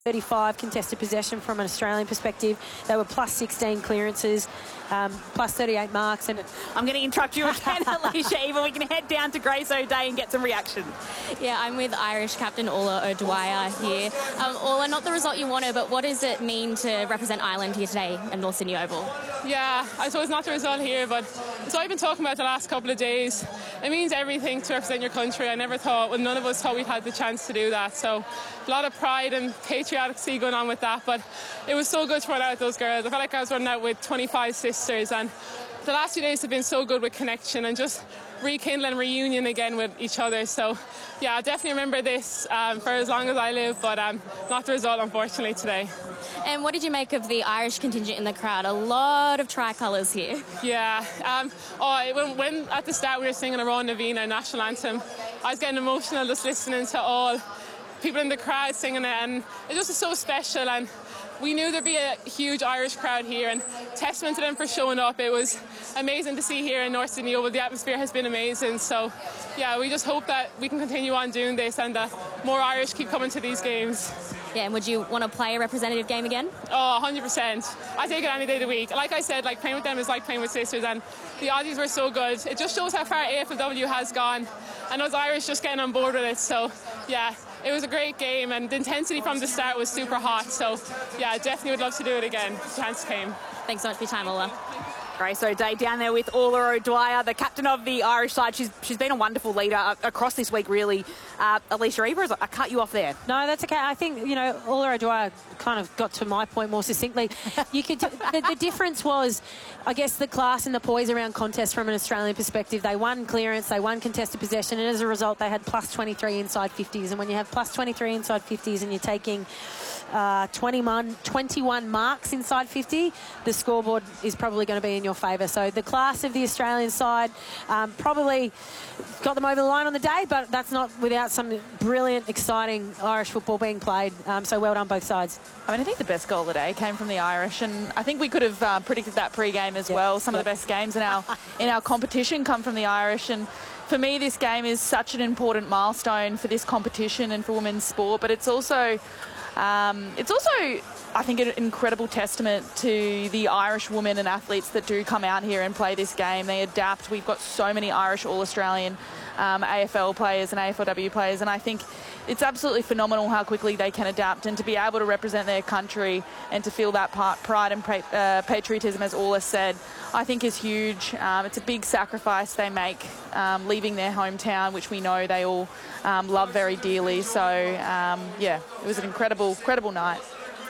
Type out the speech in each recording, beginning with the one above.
35 contested possession from an Australian perspective. They were plus 16 clearances, plus 38 marks. And I'm going to interrupt you again, Alicia. Even we can head down to Grace O'Dea and get some reaction. Yeah, I'm with Irish captain Orla O'Dwyer here. Orla, not the result you wanted, but what does it mean to represent Ireland here today at North Sydney Oval? Yeah, I suppose not the result here, but it's what I've been talking about the last couple of days. It means everything to represent your country. I never thought, well, none of us thought we'd had the chance to do that. So a lot of pride and patrioticity going on with that, but it was so good to run out with those girls. I felt like I was running out with 25 sisters, and the last few days have been so good with connection and just rekindling reunion again with each other. So yeah, I definitely remember this for as long as I live, but not the result, unfortunately, today. And what did you make of the Irish contingent in the crowd? A lot of tricolours here. Yeah, when at the start we were singing Around Navina national anthem, I was getting emotional just listening to all people in the crowd singing it, and it just was so special. And we knew there'd be a huge Irish crowd here, and testament to them for showing up. It was amazing to see here in North Sydney Oval. The atmosphere has been amazing. So yeah, we just hope that we can continue on doing this and that more Irish keep coming to these games. Yeah, and would you want to play a representative game again? Oh, 100%. I take it any day of the week. Like I said, like playing with them is like playing with sisters, and the Aussies were so good. It just shows how far AFLW has gone, and us Irish just getting on board with it. So yeah, it was a great game, and the intensity from the start was super hot. So yeah, definitely would love to do it again if the chance came. Thanks so much for your time, Ola. Grace O'Dea down there with Orla O'Dwyer, the captain of the Irish side. She's been a wonderful leader across this week, really. Alicia Evers, I cut you off there. No, that's okay. I think, you know, Orla O'Dwyer kind of got to my point more succinctly. You could the difference was, I guess, the class and the poise around contests from an Australian perspective. They won clearance, they won contested possession, and as a result, they had plus 23 inside 50s. And when you have plus 23 inside 50s and you're taking 21 marks inside 50, the scoreboard is probably going to be in your favour. So the class of the Australian side probably got them over the line on the day, but that's not without some brilliant, exciting Irish football being played. So well done both sides. I mean, I think the best goal of the day came from the Irish, and I think we could have predicted that pre-game as well. Some of the best games in our competition come from the Irish, and for me, this game is such an important milestone for this competition and for women's sport, but it's also, I think, an incredible testament to the Irish women and athletes that do come out here and play this game. They adapt. We've got so many Irish All-Australian AFL players and AFLW players, and I think it's absolutely phenomenal how quickly they can adapt, and to be able to represent their country and to feel that pride and patriotism, as Orla said, I think is huge. It's a big sacrifice they make, leaving their hometown, which we know they all love very dearly. So, yeah, it was an incredible night.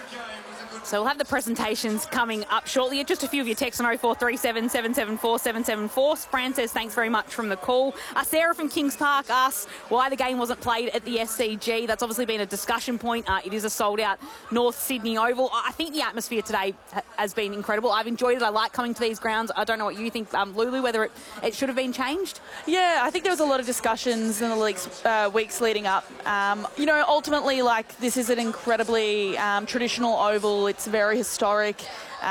So we'll have the presentations coming up shortly. Just a few of your texts on 0437 774 774. Fran says thanks very much from the call. Sarah from Kings Park asks why the game wasn't played at the SCG. That's obviously been a discussion point. It is a sold-out North Sydney Oval. I think the atmosphere today has been incredible. I've enjoyed it. I like coming to these grounds. I don't know what you think, Lulu, whether it should have been changed. Yeah, I think there was a lot of discussions in the weeks leading up. You know, ultimately, like, this is an incredibly traditional oval. It's very historic.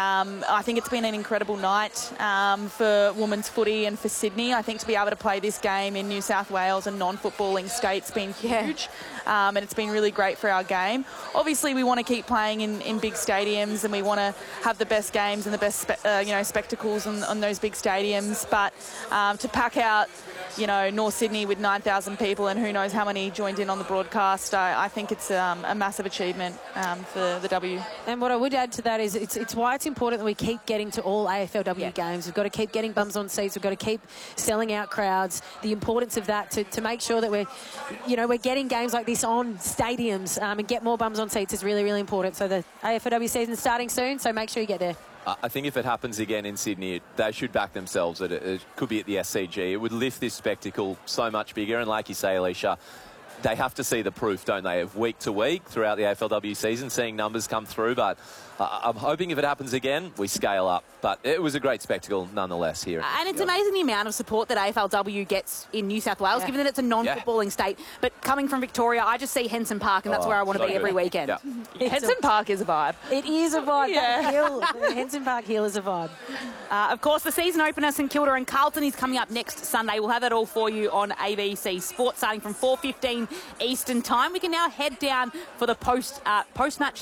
I think it's been an incredible night for women's footy and for Sydney. I think to be able to play this game in New South Wales and non-footballing states been huge, and it's been really great for our game. Obviously, we want to keep playing in big stadiums, and we want to have the best games and the best spectacles on those big stadiums. But to pack out, you know, North Sydney with 9,000 people, and who knows how many joined in on the broadcast, I think it's a massive achievement for the W. And what I would add to that is it's why it's important that we keep getting to all AFLW games. We've got to keep getting bums on seats. We've got to keep selling out crowds. The importance of that to make sure that we're getting games like this on stadiums and get more bums on seats is really, really important. So the AFLW season's starting soon, so make sure you get there. I think if it happens again in Sydney, they should back themselves that it could be at the SCG. It would lift this spectacle so much bigger. And like you say, Alicia, they have to see the proof, don't they, of week to week throughout the AFLW season, seeing numbers come through. But I'm hoping if it happens again, we scale up. But it was a great spectacle nonetheless here. And it's amazing the amount of support that AFLW gets in New South Wales, given that it's a non-footballing state. But coming from Victoria, I just see Henson Park, and that's where I want to be every weekend. Yeah. Henson Park is a vibe. It is a vibe. The Henson Park Hill is a vibe. Of course, the season opener, St Kilda and Carlton, is coming up next Sunday. We'll have that all for you on ABC Sports, starting from 4:15 Eastern Time. We can now head down for the post-match